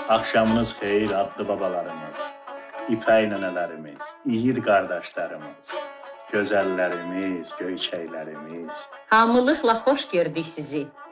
Axşamınız xeyir adlı babalarımız, İpək nənələrimiz, İgid qardaşlarımız, gözəllərimiz, göyçəklərimiz. Hamılıqla xoş gördük sizi.